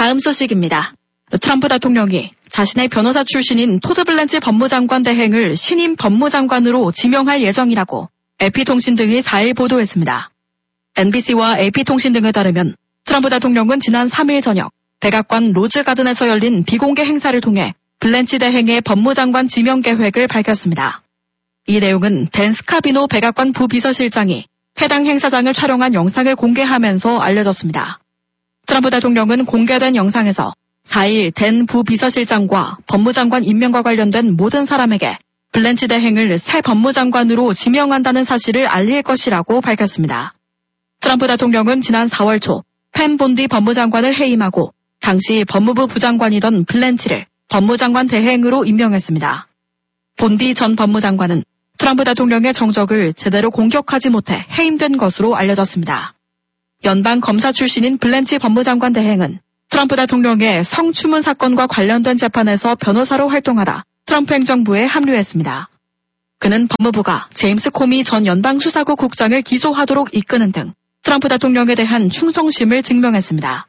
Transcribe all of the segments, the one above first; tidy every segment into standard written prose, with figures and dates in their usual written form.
다음 소식입니다. 트럼프 대통령이 자신의 변호사 출신인 토드 블랜치 법무장관 대행을 신임 법무장관으로 지명할 예정이라고 AP통신 등이 4일 보도했습니다. NBC와 AP통신 등에 따르면 트럼프 대통령은 지난 3일 저녁 백악관 로즈가든에서 열린 비공개 행사를 통해 블랜치 대행의 법무장관 지명 계획을 밝혔습니다. 이 내용은 댄 스카비노 백악관 부비서실장이 해당 행사장을 촬영한 영상을 공개하면서 알려졌습니다. 트럼프 대통령은 공개된 영상에서 4일 댄 부비서실장과 법무장관 임명과 관련된 모든 사람에게 블랜치 대행을 새 법무장관으로 지명한다는 사실을 알릴 것이라고 밝혔습니다. 트럼프 대통령은 지난 4월 초 펜 본디 법무장관을 해임하고 당시 법무부 부장관이던 블랜치를 법무장관 대행으로 임명했습니다. 본디 전 법무장관은 트럼프 대통령의 정적을 제대로 공격하지 못해 해임된 것으로 알려졌습니다. 연방 검사 출신인 블랜치 법무장관 대행은 트럼프 대통령의 성추문 사건과 관련된 재판에서 변호사로 활동하다 트럼프 행정부에 합류했습니다. 그는 법무부가 제임스 코미 전 연방수사국 국장을 기소하도록 이끄는 등 트럼프 대통령에 대한 충성심을 증명했습니다.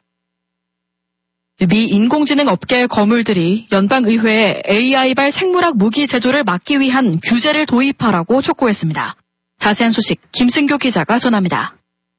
미 인공지능 업계의 거물들이 연방의회에 AI발 생물학 무기 제조를 막기 위한 규제를 도입하라고 촉구했습니다. 자세한 소식 김승교 기자가 전합니다.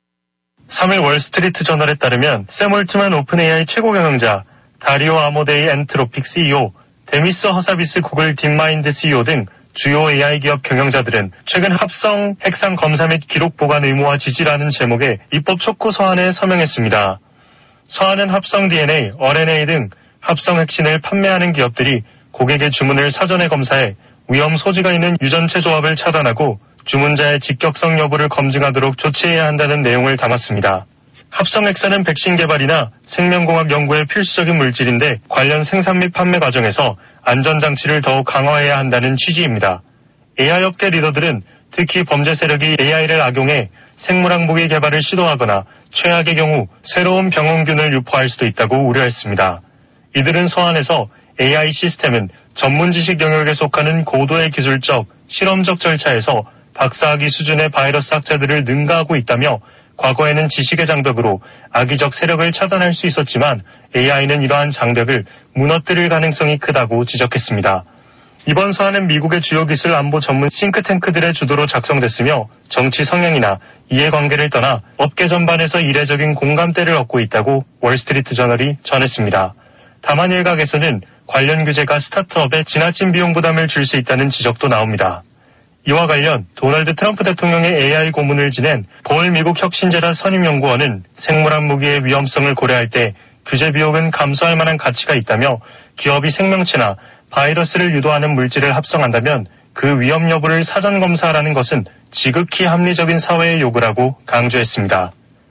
3일 월스트리트 저널에 따르면 샘 올트만 오픈 AI 최고 경영자, 다리오 아모데이 엔트로픽 CEO, 데미스 허사비스 구글 딥마인드 CEO 등 주요 AI 기업 경영자들은 최근 합성 핵상 검사 및 기록 보관 의무화 지지라는 제목의 입법 촉구 서한에 서명했습니다. 서한은 합성 DNA, RNA 등 합성 핵신을 판매하는 기업들이 고객의 주문을 사전에 검사해 위험 소지가 있는 유전체 조합을 차단하고 주문자의 직격성 여부를 검증하도록 조치해야 한다는 내용을 담았습니다. 합성 핵산은 백신 개발이나 생명공학 연구에 필수적인 물질인데 관련 생산 및 판매 과정에서 안전장치를 더욱 강화해야 한다는 취지입니다. AI 업계 리더들은 특히 범죄 세력이 AI를 악용해 생물학 무기 개발을 시도하거나 최악의 경우 새로운 병원균을 유포할 수도 있다고 우려했습니다. 이들은 서한에서 AI 시스템은 전문 지식 영역에 속하는 고도의 기술적, 실험적 절차에서 박사학위 수준의 바이러스 학자들을 능가하고 있다며 과거에는 지식의 장벽으로 악의적 세력을 차단할 수 있었지만 AI는 이러한 장벽을 무너뜨릴 가능성이 크다고 지적했습니다. 이번 서한은 미국의 주요 기술 안보 전문 싱크탱크들의 주도로 작성됐으며 정치 성향이나 이해관계를 떠나 업계 전반에서 이례적인 공감대를 얻고 있다고 월스트리트 저널이 전했습니다. 다만 일각에서는 관련 규제가 스타트업에 지나친 비용 부담을 줄 수 있다는 지적도 나옵니다. 이와 관련 도널드 트럼프 대통령의 AI 고문을 지낸 볼 미국 혁신재단 선임연구원은 생물학 무기의 위험성을 고려할 때 규제 비용은 감수할 만한 가치가 있다며 기업이 생명체나 바이러스를 유도하는 물질을 합성한다면 그 위험 여부를 사전 검사하라는 것은 지극히 합리적인 사회의 요구라고 강조했습니다.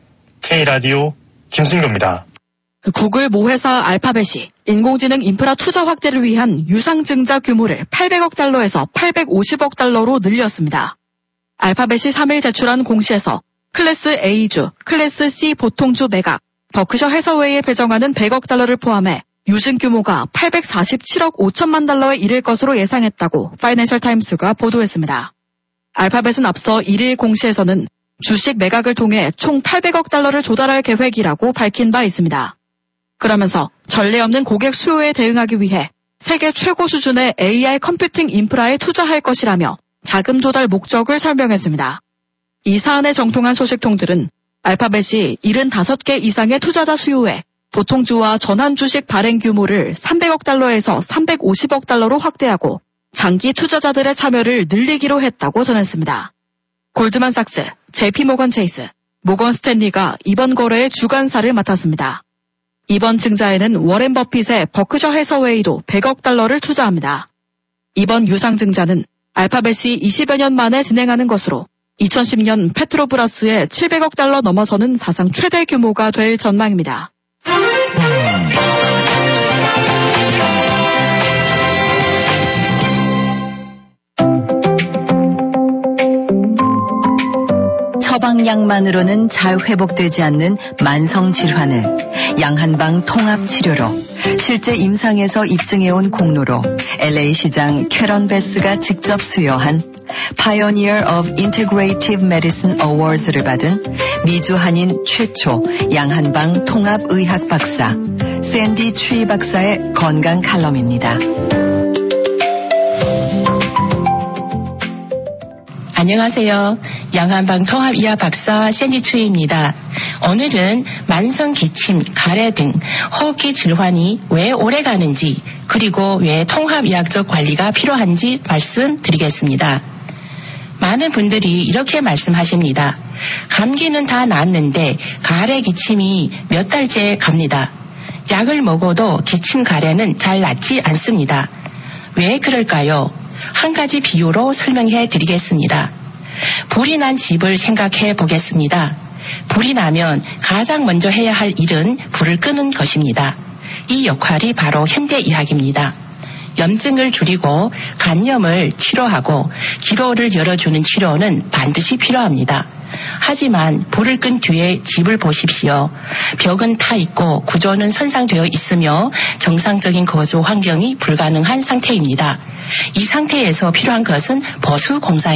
K라디오 김승규입니다. 구글 모회사 알파벳이 인공지능 인프라 투자 확대를 위한 유상증자 규모를 800억 달러에서 850억 달러로 늘렸습니다. 알파벳이 3일 제출한 공시에서 클래스 A주, 클래스 C 보통주 매각, 버크셔 해서웨이에 배정하는 100억 달러를 포함해 유증 규모가 847억 5천만 달러에 이를 것으로 예상했다고 파이낸셜 타임스가 보도했습니다. 알파벳은 앞서 1일 공시에서는 주식 매각을 통해 총 800억 달러를 조달할 계획이라고 밝힌 바 있습니다. 그러면서 전례 없는 고객 수요에 대응하기 위해 세계 최고 수준의 AI 컴퓨팅 인프라에 투자할 것이라며 자금 조달 목적을 설명했습니다. 이 사안에 정통한 소식통들은 알파벳이 75개 이상의 투자자 수요에 보통주와 전환 주식 발행 규모를 300억 달러에서 350억 달러로 확대하고 장기 투자자들의 참여를 늘리기로 했다고 전했습니다. 골드만삭스, JP모건 체이스, 모건 스탠리가 이번 거래의 주관사를 맡았습니다. 이번 증자에는 워렌 버핏의 버크셔 해서웨이도 100억 달러를 투자합니다. 이번 유상증자는 알파벳이 20여 년 만에 진행하는 것으로 2010년 페트로브라스의 700억 달러 넘어서는 사상 최대 규모가 될 전망입니다. 처방약만으로는 잘 회복되지 않는 만성질환을 양한방 통합치료로 실제 임상에서 입증해온 공로로 LA 시장 캐런 베스가 직접 수여한 Pioneer of Integrative Medicine Awards를 받은 미주 한인 최초 양한방 통합의학 박사 샌디 추이 박사의 건강 칼럼입니다. 안녕하세요. 양한방 통합의학 박사 샌디 추이입니다. 오늘은 만성 기침, 가래 등 호흡기 질환이 왜 오래가는지 그리고 왜 통합의학적 관리가 필요한지 말씀드리겠습니다. 많은 분들이 이렇게 말씀하십니다. 감기는 다 나았는데 가래 기침이 몇 달째 갑니다. 약을 먹어도 기침 가래는 잘 낫지 않습니다. 왜 그럴까요? 한 가지 비유로 설명해 드리겠습니다. 불이 난 집을 생각해 보겠습니다. 불이 나면 가장 먼저 해야 할 일은 불을 끄는 것입니다. 이 역할이 바로 현대의학입니다. 염증을 줄이고 간염을 치료하고 기로를 열어주는 치료는 반드시 필요합니다. 하지만 불을 끈 뒤에 집을 보십시오. 벽은 타 있고 구조는 손상되어 있으며 정상적인 거주 환경이 불가능한 상태입니다. 이 상태에서 필요한 것은 보수 공사입니다.